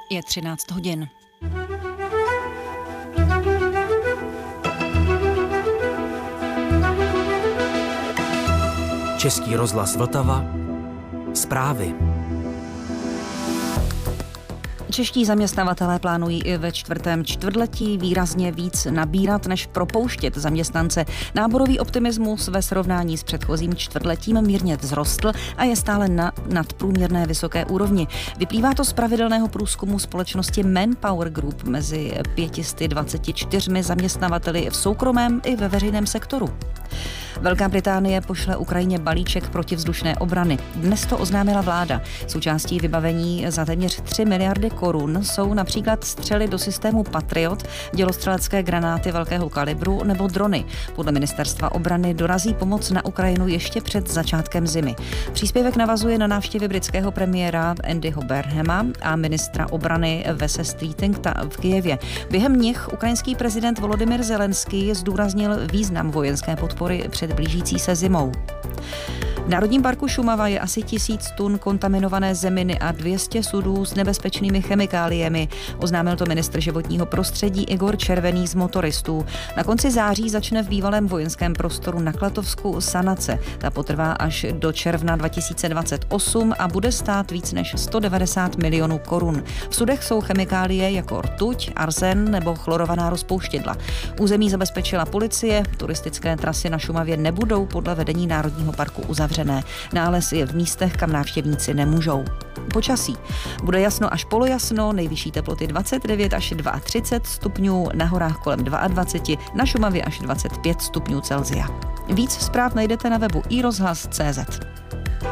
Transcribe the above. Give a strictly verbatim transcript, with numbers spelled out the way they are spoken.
Je třináct hodin. Český rozhlas Vltava. Zprávy. Čeští zaměstnavatelé plánují i ve čtvrtém čtvrtletí výrazně víc nabírat, než propouštět zaměstnance. Náborový optimismus ve srovnání s předchozím čtvrtletím mírně vzrostl a je stále na nadprůměrné vysoké úrovni. Vyplývá to z pravidelného průzkumu společnosti Manpower Group mezi pět set dvacet čtyři zaměstnavateli v soukromém i ve veřejném sektoru. Velká Británie pošle Ukrajině balíček protivzdušné obrany. Dnes to oznámila vláda. Součástí vybavení za téměř tři miliardy korun jsou například střely do systému Patriot, dělostřelecké granáty velkého kalibru nebo drony. Podle ministerstva obrany dorazí pomoc na Ukrajinu ještě před začátkem zimy. Příspěvek navazuje na návštěvy britského premiéra Andyho Burnhama a ministra obrany Vese Streetinga v Kyjevě. Během nich ukrajinský prezident Volodymyr Zelenský zdůraznil význam vojenské podpory před blížící se zimou. V Národním parku Šumava je asi tisíc tun kontaminované zeminy a dvě stě sudů s nebezpečnými chemikáliemi. Oznámil to ministr životního prostředí Igor Červený z motoristů. Na konci září začne v bývalém vojenském prostoru na Klatovsku sanace. Ta potrvá až do června dva tisíce dvacet osm a bude stát víc než sto devadesát milionů korun. V sudech jsou chemikálie jako rtuť, arzen nebo chlorovaná rozpouštědla. Území zabezpečila policie, turistické trasy na Šumavě nebudou podle vedení Národního parku uzavřené. Nález je v místech, kam návštěvníci nemůžou. Počasí. Bude jasno až polojasno, nejvyšší teploty dvacet devět až třicet dva stupňů, na horách kolem dvacet dva, na Šumavě až dvacet pět stupňů Celsia. Víc zpráv najdete na webu i rozhlas tečka cé zet.